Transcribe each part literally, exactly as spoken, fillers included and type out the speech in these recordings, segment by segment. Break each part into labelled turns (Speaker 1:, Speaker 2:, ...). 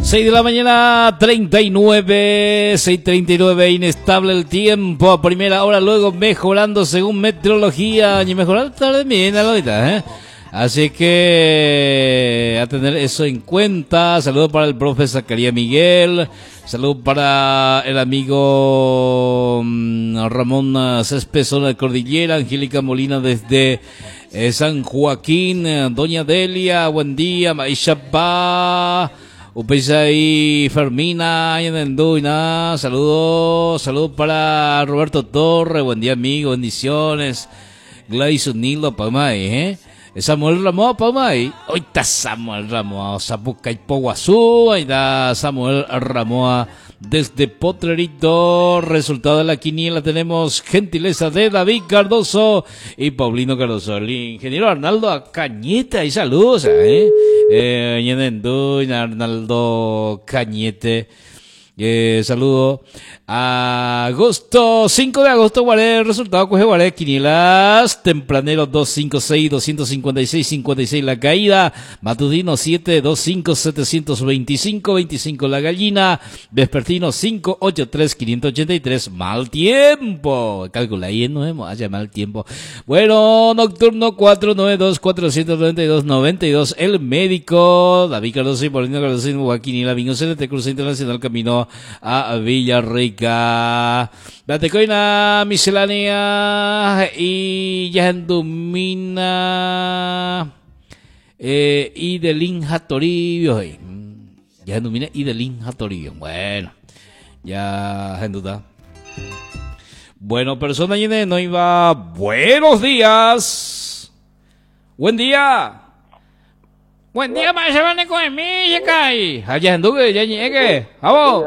Speaker 1: seis de la mañana, treinta y nueve, seis treinta y nueve, inestable el tiempo a primera hora, luego mejorando según meteorología, y mejorar tarde bien, ahorita, ¿eh? Así que a tener eso en cuenta. Saludos para el profe Zacarías Miguel, saludos para el amigo Ramón Céspedes, zona de Cordillera, Angélica Molina desde eh, San Joaquín, Doña Delia, buen día, Maisha Pa, Upesay, Fermina, Yanenduina, saludos, saludos para Roberto Torres, buen día amigo, bendiciones, Gladys Unildo, Pamay, eh. Samuel Ramos, Pamay. Hoy está Samuel Ramos, Zapuca y Poguazú. Ahí está Samuel Ramos desde Potrerito. Resultado de la quiniela tenemos gentileza de David Cardoso y Paulino Cardoso. El ingeniero Arnaldo Cañete, y saludos, eh. Eh, Arnaldo Cañete. Eh, saludo a agosto, cinco de agosto, Guaré, resultado coge Guaré, quinielas, tempranero doscientos cincuenta y seis, doscientos cincuenta y seis, cincuenta y seis la caída, matutino siete, veinticinco, setecientos veinticinco, veinticinco la gallina, vespertino cinco, ochenta y tres, quinientos ochenta y tres, mal tiempo, calcula ahí, no hemos, haya mal tiempo, bueno, nocturno cuatro noventa y dos, cuatrocientos noventa y dos, noventa y dos, el médico, David Cardoso y Paulino Cardoso, Guaquinila, Viño C N T, Cruz Internacional, camino a Villarrica. Batecoina miscelánea y Yandumina eh, y Delin Toribio. Yandumina y Delin Toribio. Bueno, ya gente está. Bueno, persona llena no iba. Buenos días. Buen día. Buen día, más se van con mí, ya cae. Allá en Duque, ya llegué. ¿Vamos?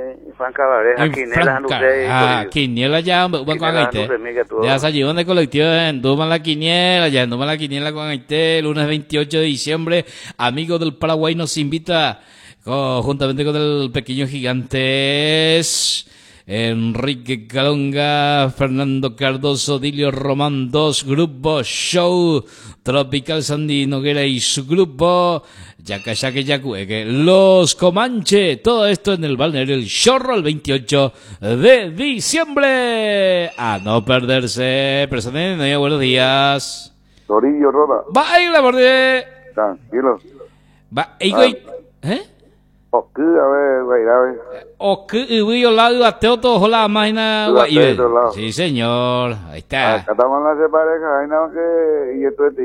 Speaker 1: Ah, quiniela ya, van con Aite. Ya salió de colectivo en Duma la quiniela, ya en Duma la quiniela con Aite, lunes veintiocho de diciembre. Amigos del Paraguay nos invita, juntamente con el pequeño Gigantes, Enrique Calonga, Fernando Cardoso, Dilio Román, dos grupos, show, Tropical Sandy Noguera y su grupo, Yacayaque Yacueque, Los Comanche, todo esto en el balneario El Chorro el veintiocho de diciembre. A no perderse, personas, no, buenos días.
Speaker 2: Torillo Roda.
Speaker 1: Baila, borde.
Speaker 2: Tranquilo.
Speaker 1: Va, ¿eh?
Speaker 2: O que, a ver, güey, a ver.
Speaker 1: O que, y yo lado a Teoto, la máquina, güey. Sí, señor, ahí está.
Speaker 2: Acá estamos en la pareja, hay nada que, y esto es